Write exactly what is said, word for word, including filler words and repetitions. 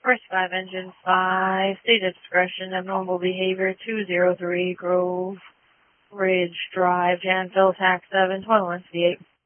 First five engine five, state of discretion, abnormal behavior, two zero three Grove Ridge Drive, Janville, tax seven, twenty-one fifty-eight.